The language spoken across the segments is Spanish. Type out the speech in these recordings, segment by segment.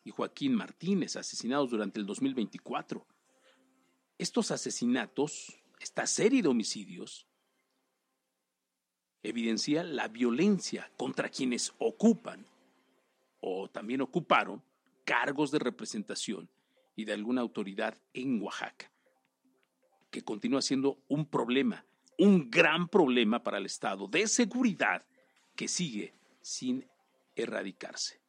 y Joaquín Martínez, asesinados durante el 2024. Estos asesinatos, esta serie de homicidios, evidencia la violencia contra quienes ocupan o también ocuparon cargos de representación y de alguna autoridad en Oaxaca, que continúa siendo un problema, un gran problema para el Estado de seguridad que sigue sin erradicarse.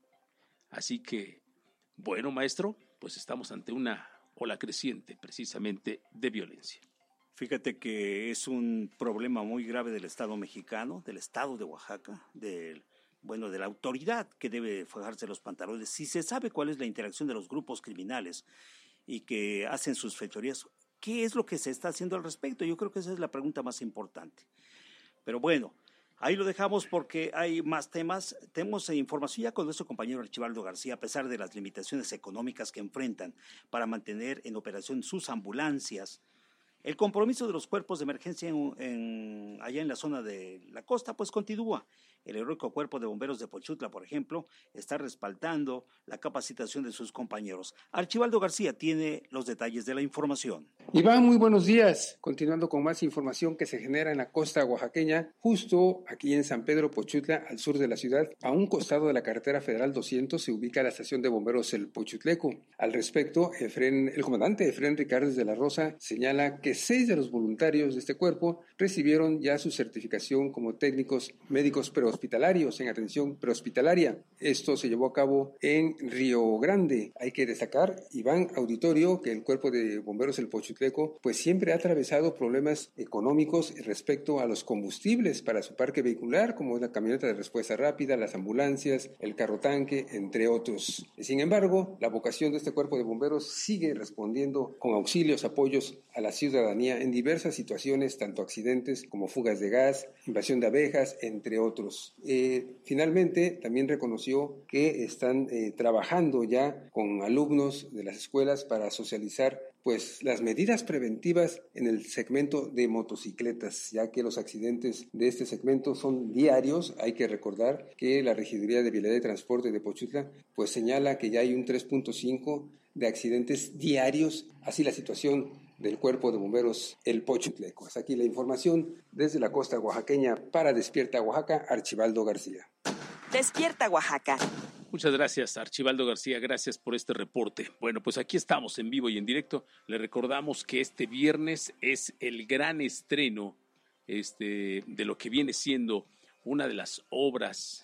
Así que, bueno, maestro, pues estamos ante una ola creciente precisamente de violencia. Fíjate que es un problema muy grave del Estado mexicano, del Estado de Oaxaca, de la autoridad que debe fajarse los pantalones. Si se sabe cuál es la interacción de los grupos criminales y que hacen sus fechorías, ¿qué es lo que se está haciendo al respecto? Yo creo que esa es la pregunta más importante. Pero bueno, ahí lo dejamos porque hay más temas. Tenemos información ya con nuestro compañero Archibaldo García, a pesar de las limitaciones económicas que enfrentan para mantener en operación sus ambulancias. El compromiso de los cuerpos de emergencia allá en la zona de la costa pues continúa. El heroico cuerpo de bomberos de Pochutla, por ejemplo, está respaldando la capacitación de sus compañeros. Archibaldo García tiene los detalles de la información. Iván, muy buenos días. Continuando con más información que se genera en la costa oaxaqueña, justo aquí en San Pedro Pochutla, al sur de la ciudad, a un costado de la carretera federal 200, se ubica la estación de bomberos El Pochutleco. Al respecto, el comandante Efrén Ricardes de la Rosa señala que 6 de los voluntarios de este cuerpo recibieron ya su certificación como técnicos médicos prehospitalarios en atención prehospitalaria. Esto se llevó a cabo en Río Grande. Hay que destacar, Iván, auditorio, que el cuerpo de bomberos El Pochutleco pues siempre ha atravesado problemas económicos respecto a los combustibles para su parque vehicular, como es la camioneta de respuesta rápida, las ambulancias, el carro tanque, entre otros. Sin embargo, la vocación de este cuerpo de bomberos sigue respondiendo con auxilios, apoyos a la ciudadanía en diversas situaciones, tanto accidentes como fugas de gas, invasión de abejas, entre otros. Finalmente, también reconoció que están trabajando ya con alumnos de las escuelas para socializar pues las medidas preventivas en el segmento de motocicletas, ya que los accidentes de este segmento son diarios. Hay que recordar que la Regiduría de Vialidad y Transporte de Pochutla pues señala que ya hay un 3.5 de accidentes diarios. Así la situación del cuerpo de bomberos El Pochutleco. Hasta aquí la información desde la costa oaxaqueña para Despierta Oaxaca, Archibaldo García. Despierta Oaxaca. Muchas gracias, Archibaldo García, gracias por este reporte. Bueno, pues aquí estamos en vivo y en directo. Le recordamos que este viernes es el gran estreno de lo que viene siendo una de las obras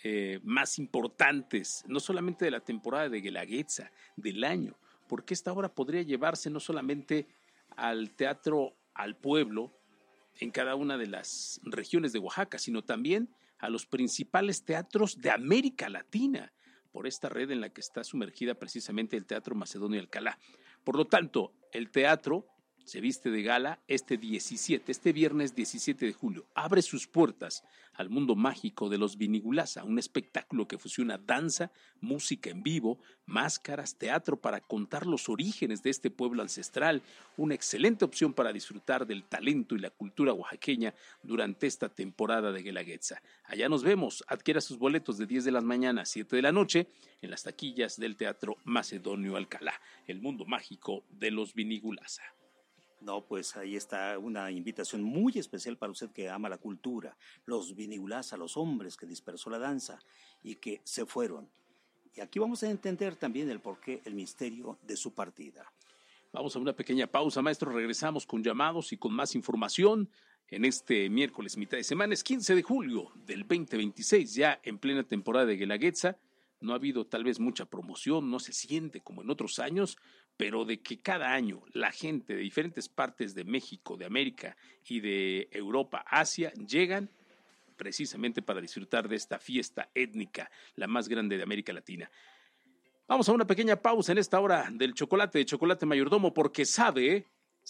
más importantes, no solamente de la temporada de Guelaguetza, del año, porque esta obra podría llevarse no solamente al Teatro al Pueblo en cada una de las regiones de Oaxaca, sino también a los principales teatros de América Latina, por esta red en la que está sumergida precisamente el Teatro Macedonio Alcalá. Por lo tanto, el teatro se viste de gala este viernes 17 de julio. Abre sus puertas al mundo mágico de los Vinigulasa, un espectáculo que fusiona danza, música en vivo, máscaras, teatro para contar los orígenes de este pueblo ancestral, una excelente opción para disfrutar del talento y la cultura oaxaqueña durante esta temporada de Guelaguetza. Allá nos vemos, adquiera sus boletos de 10 de la mañana a 7 de la noche en las taquillas del Teatro Macedonio Alcalá, el mundo mágico de los Vinigulasa. No, pues ahí está una invitación muy especial para usted que ama la cultura, los Vinigulasa, los hombres que dispersó la danza y que se fueron. Y aquí vamos a entender también el porqué, el misterio de su partida. Vamos a una pequeña pausa, maestro, regresamos con llamados y con más información en este miércoles mitad de semana, es 15 de julio del 2026, ya en plena temporada de Guelaguetza. No ha habido tal vez mucha promoción, no se siente como en otros años, pero de que cada año la gente de diferentes partes de México, de América y de Europa, Asia, llegan precisamente para disfrutar de esta fiesta étnica, la más grande de América Latina. Vamos a una pequeña pausa en esta hora del chocolate, de Chocolate Mayordomo, porque sabe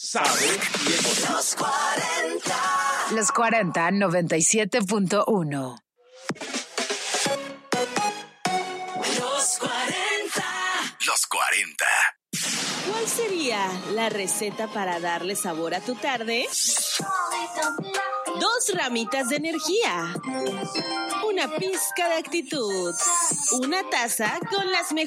y es... Los 40. Los 40, 97.1. Los 40. ¿Cuál sería la receta para darle sabor a tu tarde? 2 ramitas de energía, una pizca de actitud, una taza con las mejores